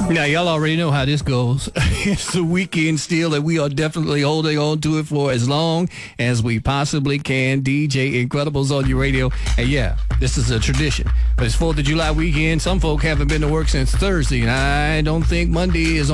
Now, y'all already know how this goes. It's the weekend still, and we are definitely holding on to it for as long as we possibly can. DJ Incredibles on your radio. And yeah, this is a tradition. But it's 4th of July weekend. Some folk haven't been to work since Thursday, and I don't think Monday is